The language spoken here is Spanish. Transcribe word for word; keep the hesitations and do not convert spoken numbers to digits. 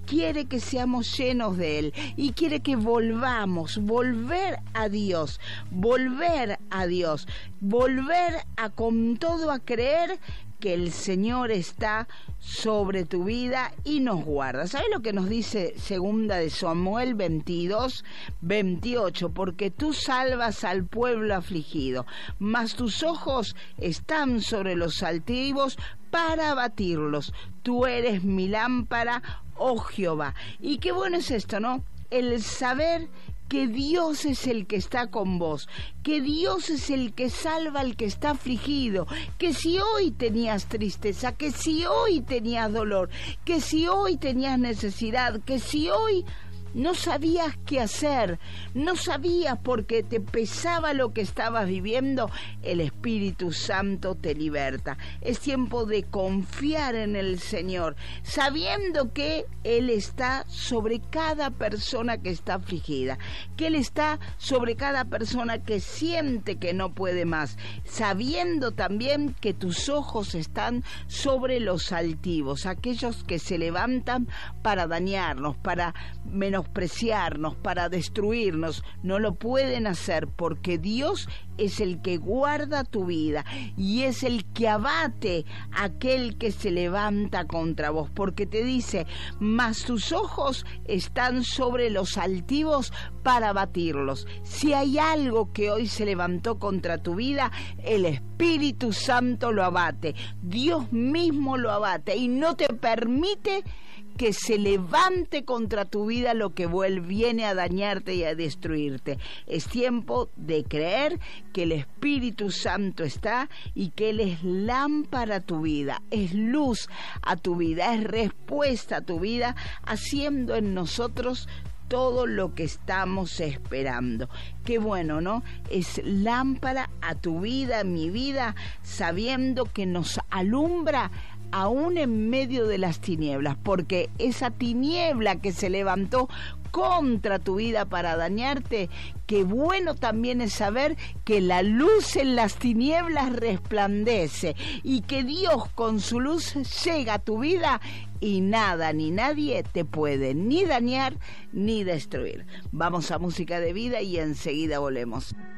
quiere que seamos llenos de Él y quiere que volvamos, volver a Dios, volver a Dios, volver a con todo a creer que el Señor está sobre tu vida y nos guarda. ¿Sabes lo que nos dice segunda de Samuel veintidós, veintiocho? Porque tú salvas al pueblo afligido, mas tus ojos están sobre los altivos para abatirlos. Tú eres mi lámpara, oh Jehová. Y qué bueno es esto, ¿no? El saber que Dios es el que está con vos, que Dios es el que salva al que está afligido, que si hoy tenías tristeza, que si hoy tenías dolor, que si hoy tenías necesidad, que si hoy no sabías qué hacer, no sabías porque te pesaba lo que estabas viviendo, el Espíritu Santo te liberta. Es tiempo de confiar en el Señor, sabiendo que Él está sobre cada persona que está afligida, que Él está sobre cada persona que siente que no puede más, sabiendo también que tus ojos están sobre los altivos, aquellos que se levantan para dañarnos, para menospreciarnos, preciarnos, para destruirnos. No lo pueden hacer porque Dios es el que guarda tu vida y es el que abate a aquel que se levanta contra vos, porque te dice, mas tus ojos están sobre los altivos para abatirlos. Si hay algo que hoy se levantó contra tu vida, el Espíritu Santo lo abate, Dios mismo lo abate y no te permite que se levante contra tu vida lo que viene a dañarte y a destruirte. Es tiempo de creer que el Espíritu Santo está y que Él es lámpara a tu vida, es luz a tu vida, es respuesta a tu vida, haciendo en nosotros todo lo que estamos esperando. Qué bueno, ¿no? Es lámpara a tu vida, a mi vida, sabiendo que nos alumbra aún en medio de las tinieblas, porque esa tiniebla que se levantó contra tu vida para dañarte, qué bueno también es saber que la luz en las tinieblas resplandece y que Dios con su luz llega a tu vida y nada ni nadie te puede ni dañar ni destruir. Vamos a música de vida y enseguida volvemos.